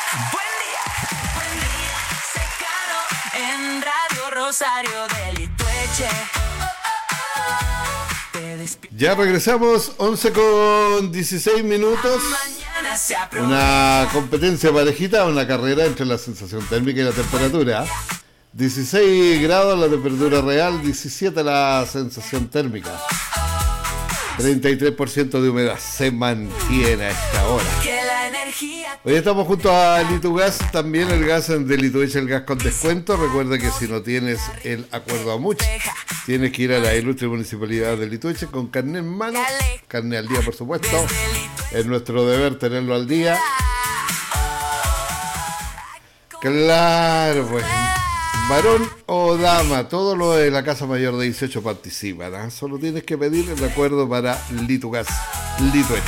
Buen día, Secano, en Radio Rosario de Litueche. Ya regresamos, 11 con 16 minutos. Una competencia parejita, una carrera entre la sensación térmica y la temperatura. 16 grados la temperatura real, 17 la sensación térmica. 33% de humedad se mantiene a esta hora. Hoy estamos junto a Litugas, también el gas de Litueche, el gas con descuento. Recuerda que si no tienes el acuerdo a mucho, tienes que ir a la ilustre municipalidad de Litueche con carnet en mano, carnet al día por supuesto. Es nuestro deber tenerlo al día. Claro, pues. Varón o dama, todo lo de la casa mayor de 18 participan, ¿eh? Solo tienes que pedir el acuerdo para Litugas, Litueche.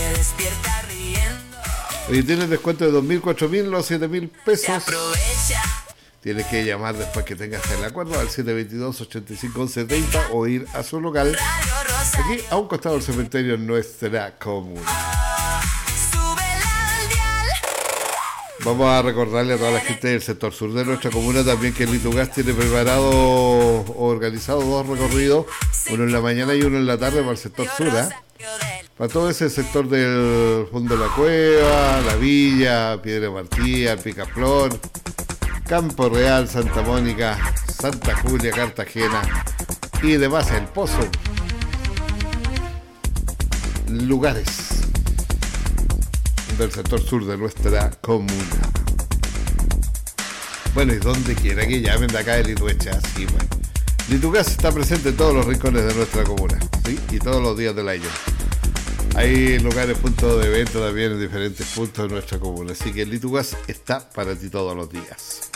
Oye, tienes descuento de 2.000, 4.000 o 7.000 pesos. Tienes que llamar después que tengas el acuerdo al 722-85-1130 o ir a su local, aquí a un costado del cementerio en nuestra comuna. Vamos a recordarle a toda la gente del sector sur de nuestra comuna también que Litugas tiene preparado o organizado dos recorridos, uno en la mañana y uno en la tarde para el sector sur, ¿eh? Para todo ese sector del fondo de la cueva, la villa, Piedra Martí, Picaflor, Campo Real, Santa Mónica, Santa Julia, Cartagena y demás, El Pozo. Lugares del sector sur de nuestra comuna. Bueno, y donde quiera que llamen de acá de Litueche, así bueno. Litugas está presente en todos los rincones de nuestra comuna, ¿sí? Y todos los días del año. Hay lugares, puntos de evento también en diferentes puntos de nuestra comuna, así que Litugas está para ti todos los días.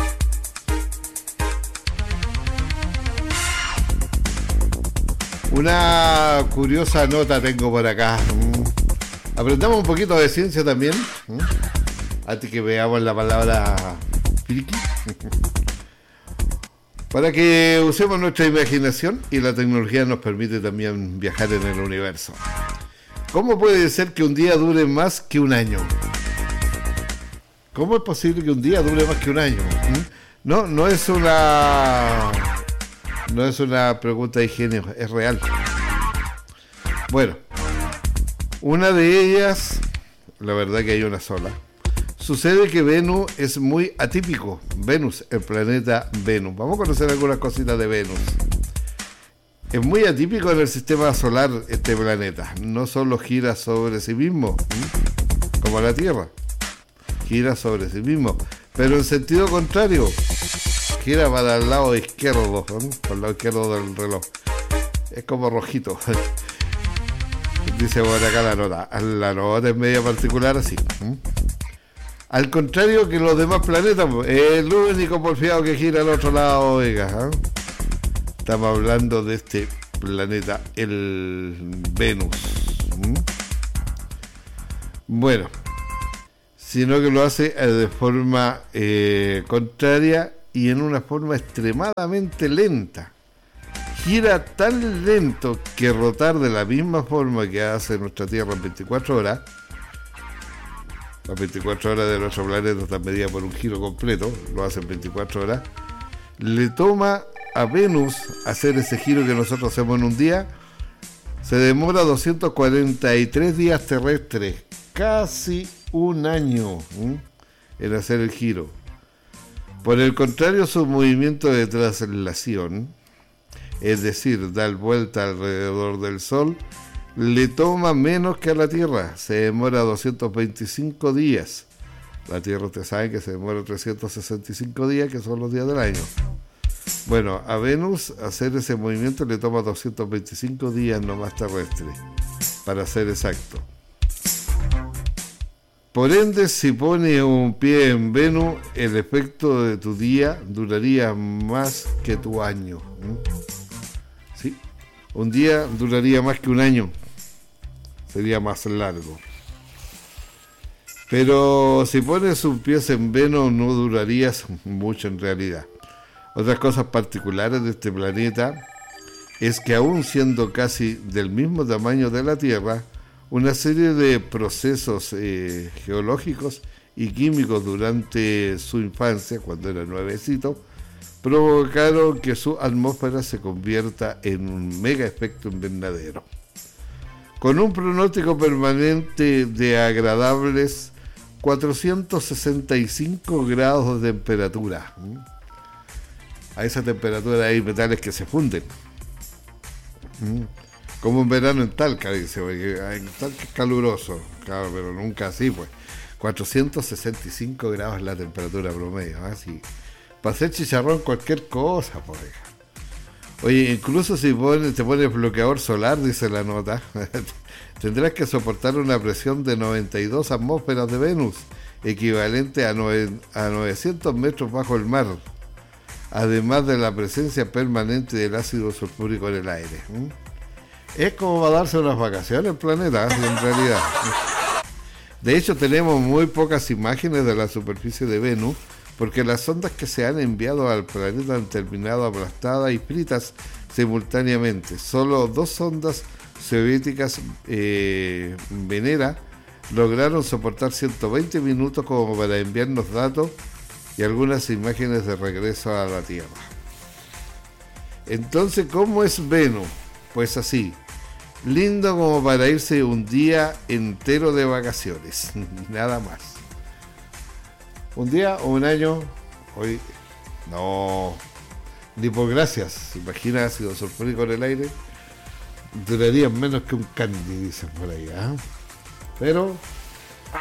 Una curiosa nota tengo por acá. Aprendamos un poquito de ciencia también, antes que veamos la palabra friki. Para que usemos nuestra imaginación y la tecnología nos permite también viajar en el universo. ¿Cómo puede ser que un día dure más que un año? ¿Cómo es posible que un día dure más que un año? No es una pregunta de ingenio, es real. Bueno, una de ellas, la verdad que hay una sola. Sucede que Venus es muy atípico. Venus, el planeta Venus. Vamos a conocer algunas cositas de Venus. Es muy atípico en el sistema solar este planeta. No solo gira sobre sí mismo, como la Tierra. Gira sobre sí mismo, pero en sentido contrario. Gira para el lado izquierdo, para el lado izquierdo del reloj. Es como rojito. Dice por acá la nota. La nota es media particular así. Al contrario que los demás planetas, el único porfiado que gira al otro lado, oiga. Estamos hablando de este planeta, el Venus. Bueno, sino que lo hace de forma contraria y en una forma extremadamente lenta. Gira tan lento que rotar de la misma forma que hace nuestra Tierra en 24 horas, las 24 horas de nuestro planeta están medidas por un giro completo, lo hace en 24 horas, le toma a Venus hacer ese giro que nosotros hacemos en un día, se demora 243 días terrestres, casi un año en hacer el giro. Por el contrario, su movimiento de traslación, es decir, dar vuelta alrededor del Sol, le toma menos que a la Tierra, se demora 225 días. La Tierra, ustedes saben que se demora 365 días, que son los días del año. Bueno, a Venus hacer ese movimiento le toma 225 días nomás terrestres, para ser exacto. Por ende, si pone un pie en Venus, el efecto de tu día duraría más que tu año. ¿Sí? Un día duraría más que un año. Sería más largo. Pero si pones un pie en Venus, no durarías mucho en realidad. Otras cosas particulares de este planeta es que aún siendo casi del mismo tamaño de la Tierra, una serie de procesos geológicos y químicos durante su infancia, cuando era nuevecito, provocaron que su atmósfera se convierta en un mega espectro invernadero. Con un pronóstico permanente de agradables 465 grados de temperatura. A esa temperatura hay metales que se funden. Como un verano en Talca, dice, porque en Talca es caluroso, claro, pero nunca así, pues. 465 grados es la temperatura promedio, así. Para hacer chicharrón cualquier cosa, pues. Oye, incluso si te pones bloqueador solar, dice la nota, tendrás que soportar una presión de 92 atmósferas de Venus, equivalente a 900 metros bajo el mar, además de la presencia permanente del ácido sulfúrico en el aire. Es como va a darse unas vacaciones el planeta, en realidad. De hecho, tenemos muy pocas imágenes de la superficie de Venus, porque las sondas que se han enviado al planeta han terminado aplastadas y fritas simultáneamente. Solo 2 sondas soviéticas Venera lograron soportar 120 minutos como para enviarnos datos y algunas imágenes de regreso a la Tierra. Entonces, ¿cómo es Venus? Pues así, lindo como para irse un día entero de vacaciones, nada más. Un día o un año, hoy no, ni por gracias. Imagina ácido sulfúrico en el aire, duraría menos que un candy, dicen por ahí, ¿eh? Pero